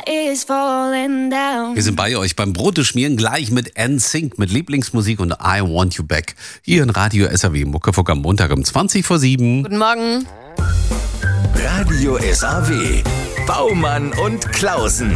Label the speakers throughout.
Speaker 1: is falling down.
Speaker 2: Wir sind bei euch beim Brote schmieren gleich mit NSYNC, mit Lieblingsmusik und I Want You Back. Hier in Radio SAW Muckefuck am Montag um 7:20.
Speaker 3: Guten Morgen.
Speaker 4: Radio SAW. Baumann und Klausen.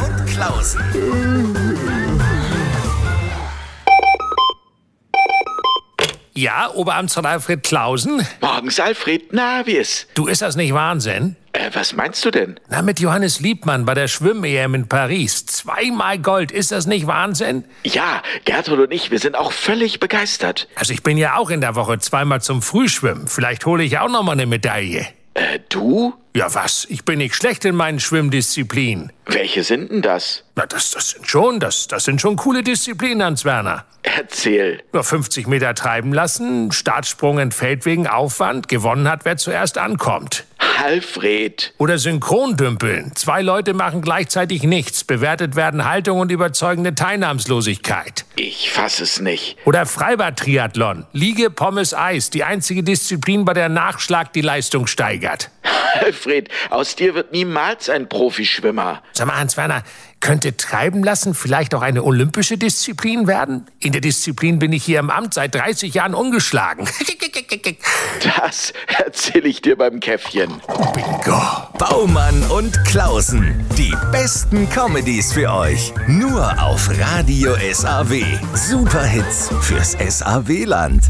Speaker 5: Ja, Oberamtsrat Alfred Klausen?
Speaker 6: Morgens, Alfred. Na, wie ist?
Speaker 5: Du, ist das nicht Wahnsinn?
Speaker 6: Was meinst du denn?
Speaker 5: Na, mit Johannes Liebmann bei der Schwimm-EM in Paris. 2-mal Gold. Ist das nicht Wahnsinn?
Speaker 6: Ja, Gertrud und ich, wir sind auch völlig begeistert.
Speaker 5: Also ich bin ja auch in der Woche 2-mal zum Frühschwimmen. Vielleicht hole ich auch noch mal eine Medaille.
Speaker 6: Du?
Speaker 5: Ja, was? Ich bin nicht schlecht in meinen Schwimmdisziplinen.
Speaker 6: Welche sind denn das?
Speaker 5: Na, das sind schon coole Disziplinen, Hans-Werner.
Speaker 6: Erzähl.
Speaker 5: Nur 50 Meter treiben lassen, Startsprung entfällt wegen Aufwand, gewonnen hat, wer zuerst ankommt.
Speaker 6: Alfred.
Speaker 5: Oder Synchrondümpeln. 2 Leute machen gleichzeitig nichts. Bewertet werden Haltung und überzeugende Teilnahmslosigkeit.
Speaker 6: Ich fass es nicht.
Speaker 5: Oder Freibad-Triathlon. Liege, Pommes, Eis. Die einzige Disziplin, bei der Nachschlag die Leistung steigert.
Speaker 6: Alfred, aus dir wird niemals ein Profischwimmer.
Speaker 5: Sag mal, Hans-Werner, könnte Treiben lassen vielleicht auch eine olympische Disziplin werden? In der Disziplin bin ich hier im Amt seit 30 Jahren ungeschlagen.
Speaker 6: Das erzähl ich dir beim Käffchen.
Speaker 5: Bingo.
Speaker 4: Baumann und Klausen. Die besten Comedies für euch. Nur auf Radio SAW. Superhits fürs SAW-Land.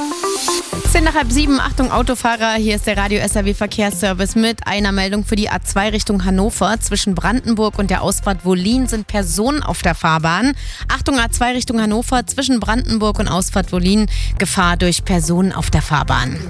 Speaker 3: 7:10, Achtung Autofahrer, hier ist der Radio SAW Verkehrsservice mit einer Meldung für die A2 Richtung Hannover. Zwischen Brandenburg und der Ausfahrt Wollin sind Personen auf der Fahrbahn. Achtung A2 Richtung Hannover, zwischen Brandenburg und Ausfahrt Wollin, Gefahr durch Personen auf der Fahrbahn.